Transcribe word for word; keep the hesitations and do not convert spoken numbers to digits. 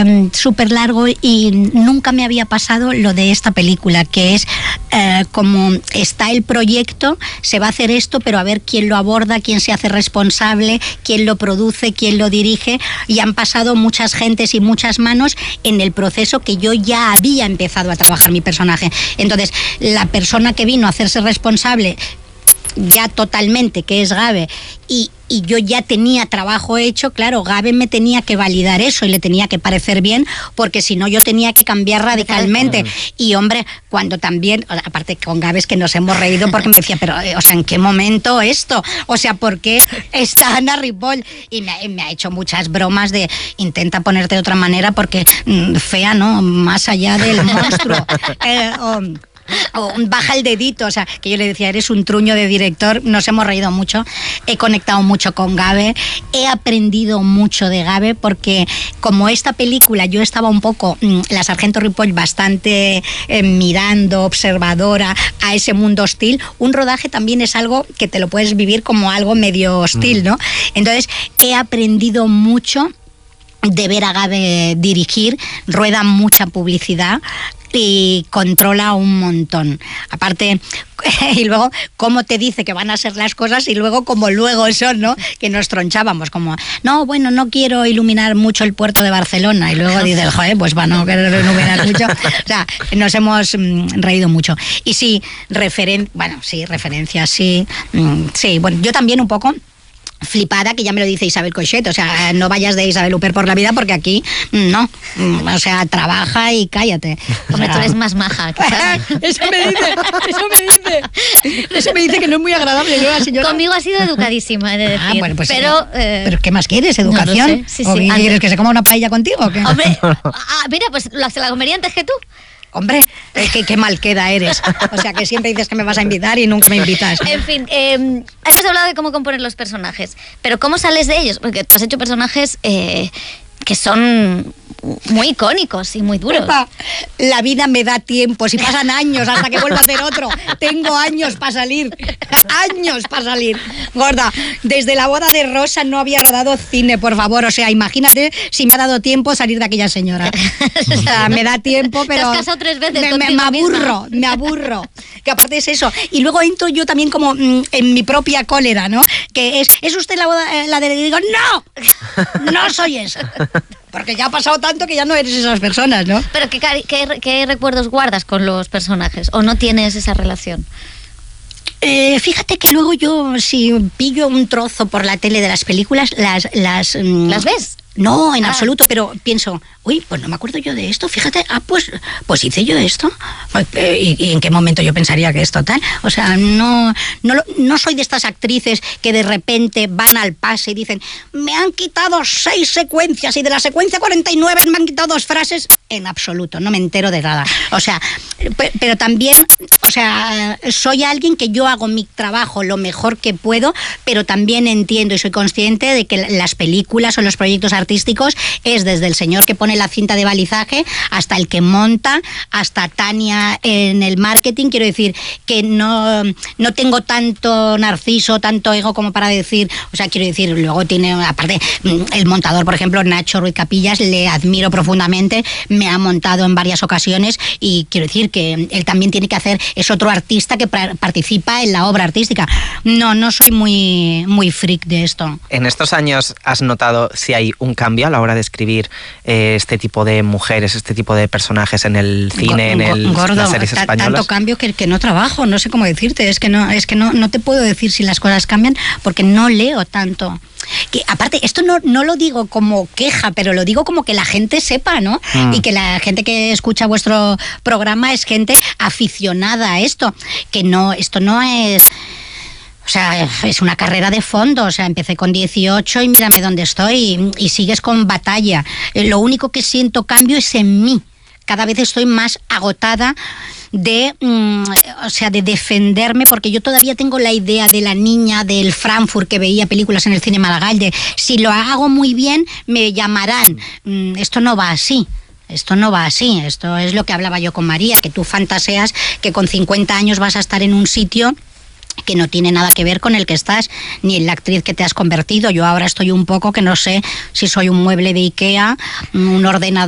eh, súper largo y nunca me había pasado lo de esta película, que es eh, como está el proyecto, se va a hacer esto, pero a ver quién lo aborda, quién se hace responsable, quién lo produce, quién lo dirige, y han pasado muchas gentes y muchas manos en el proceso que yo ya había empezado a trabajar mi personaje. Entonces, la persona que vino a hacerse responsable ya totalmente, que es Gabe, y, y yo ya tenía trabajo hecho, claro, Gabe me tenía que validar eso y le tenía que parecer bien, porque si no yo tenía que cambiar radicalmente. Y hombre, cuando también, aparte con Gabe es que nos hemos reído porque me decía, pero, o sea, ¿en qué momento esto? O sea, ¿por qué está Ana Ripoll? Y me, me ha hecho muchas bromas de, intenta ponerte de otra manera porque mmm, fea, ¿no? Más allá del monstruo. Eh, oh, o baja el dedito, o sea, que yo le decía, eres un truño de director. Nos hemos reído mucho, he conectado mucho con Gabe, he aprendido mucho de Gabe, porque como esta película yo estaba un poco, la Sargento Ripoll, bastante eh, mirando, observadora a ese mundo hostil. Un rodaje también es algo que te lo puedes vivir como algo medio hostil, ¿no? Entonces he aprendido mucho de ver a Gabe dirigir, rueda mucha publicidad y controla un montón. Aparte, y luego cómo te dice que van a ser las cosas y luego como luego son, ¿no? Que nos tronchábamos como, no, bueno, no quiero iluminar mucho el puerto de Barcelona, y luego dices, joder, pues va, no querer iluminar mucho. O sea, nos hemos mm, reído mucho. Y sí, referen bueno, sí, referencias, sí, mm, sí, bueno, yo también un poco flipada, que ya me lo dice Isabel Coixet, o sea, no vayas de Isabel Huppert por la vida, porque aquí no, o sea, trabaja y cállate. Hombre, tú eres más maja. Eso me dice, eso me dice, eso me dice que no es muy agradable, ¿no, la señora? Conmigo ha sido educadísima, he de decir. Ah, bueno, pues, pero, eh, pero ¿qué más quieres? ¿Educación? No lo sé. Sí, ¿O sí, quieres antes... que se coma una paella contigo o qué? Hombre, ah, mira, pues se la comería antes que tú. Hombre, eh, qué, qué mal queda eres. O sea, que siempre dices que me vas a invitar y nunca me invitas. En fin, eh, hemos hablado de cómo componer los personajes, pero ¿cómo sales de ellos? Porque tú has hecho personajes eh, que son muy icónicos y muy duros. Epa, la vida me da tiempo, si pasan años hasta que vuelva a hacer otro. Tengo años para salir, años para salir. Gorda, desde la boda de Rosa no había rodado cine, por favor. O sea, imagínate si me ha dado tiempo salir de aquella señora. O sea, me da tiempo, pero... Te has casado tres veces me, me, me aburro, me aburro. Que aparte es eso. Y luego entro yo también como mm, en mi propia cólera, ¿no? Que es, ¿es usted la boda, la de... Y digo, ¡no! No soy esa. Porque ya ha pasado tanto que ya no eres esas personas, ¿no? Pero ¿qué, qué, qué recuerdos guardas con los personajes? ¿O no tienes esa relación? Eh, fíjate que luego yo, si pillo un trozo por la tele de las películas, las... ¿Las, mm, ¿Las ves? No, en ah. absoluto, pero pienso, uy, pues no me acuerdo yo de esto, fíjate, ah, pues, pues hice yo esto. ¿Y, y en qué momento yo pensaría que es total? O sea, no, no, no soy de estas actrices que de repente van al pase y dicen, me han quitado seis secuencias y de la secuencia cuarenta y nueve me han quitado dos frases. En absoluto, no me entero de nada. O sea, pero también, o sea, soy alguien que yo hago mi trabajo lo mejor que puedo, pero también entiendo y soy consciente de que las películas o los proyectos artísticos es desde el señor que pone la cinta de balizaje hasta el que monta, hasta Tania en el marketing. Quiero decir que no, no tengo tanto narciso, tanto ego como para decir, o sea, quiero decir, luego tiene, aparte, el montador, por ejemplo, Nacho Ruiz Capillas, le admiro profundamente, me ha montado en varias ocasiones y quiero decir que él también tiene que hacer, es otro artista que participa en la obra artística. No, no soy muy, muy freak de esto. En estos años, ¿has notado si hay un cambio a la hora de escribir eh, este tipo de mujeres, este tipo de personajes en el cine, en el, Gordo, las series españolas? Tanto cambio que, que no trabajo, no sé cómo decirte, es que no, es que no, no te puedo decir si las cosas cambian porque no leo tanto. Que aparte, esto no, no lo digo como queja, pero lo digo como que la gente sepa, ¿no? Mm. Y que la gente que escucha vuestro programa es gente aficionada a esto, que no, esto no es... O sea, es una carrera de fondo, o sea, empecé con dieciocho y mírame dónde estoy y, y sigues con batalla. Lo único que siento cambio es en mí. Cada vez estoy más agotada de, mm, o sea, de defenderme, porque yo todavía tengo la idea de la niña del Frankfurt que veía películas en el cine Malagal, de si lo hago muy bien me llamarán. Mm, esto no va así. Esto no va así, esto es lo que hablaba yo con María, que tú fantaseas que con cincuenta años vas a estar en un sitio que no tiene nada que ver con el que estás, ni en la actriz que te has convertido. Yo ahora estoy un poco que no sé si soy un mueble de Ikea, un ordenador